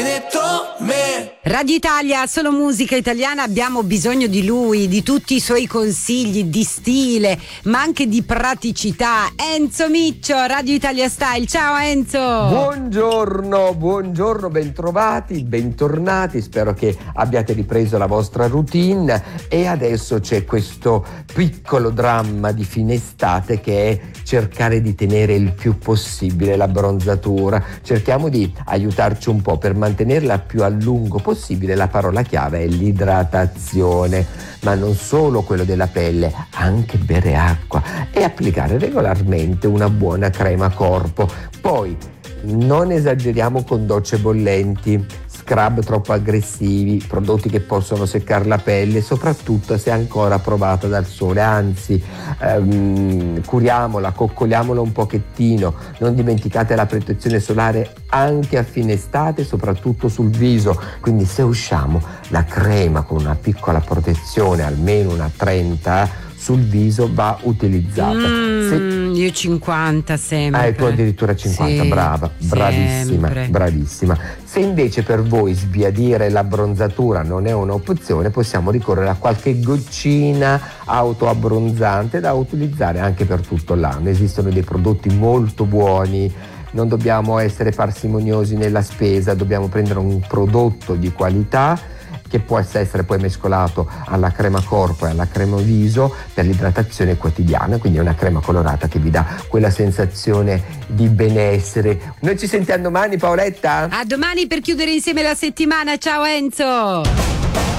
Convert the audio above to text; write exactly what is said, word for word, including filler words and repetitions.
detto me. Radio Italia, solo musica italiana, abbiamo bisogno di lui, di tutti i suoi consigli di stile, ma anche di praticità. Enzo Miccio, Radio Italia Style. Ciao Enzo. Buongiorno, buongiorno, bentrovati, bentornati. Spero che abbiate ripreso la vostra routine e adesso c'è questo piccolo dramma di fine estate che è cercare di tenere il più possibile l'abbronzatura. Cerchiamo di aiutarci un po' per mantenerla più a lungo possibile. La parola chiave è l'idratazione, ma non solo quello della pelle, anche bere acqua e applicare regolarmente una buona crema corpo. Poi non esageriamo con docce bollenti, scrub troppo aggressivi, prodotti che possono seccare la pelle, soprattutto se ancora provata dal sole. Anzi, ehm, curiamola, coccoliamola un pochettino. Non dimenticate la protezione solare anche a fine estate, soprattutto sul viso. Quindi se usciamo, la crema con una piccola protezione, almeno una trenta sul viso, va utilizzata. Mm, se... Io cinquanta sempre. Ah, tu addirittura cinquanta, sì, brava, bravissima, sempre. bravissima. Se invece per voi sbiadire l'abbronzatura non è un'opzione, possiamo ricorrere a qualche goccina autoabbronzante da utilizzare anche per tutto l'anno. Esistono dei prodotti molto buoni. Non dobbiamo essere parsimoniosi nella spesa, dobbiamo prendere un prodotto di qualità che può essere poi mescolato alla crema corpo e alla crema viso per l'idratazione quotidiana, quindi è una crema colorata che vi dà quella sensazione di benessere. Noi ci sentiamo domani, Paoletta? A domani per chiudere insieme la settimana. Ciao Enzo.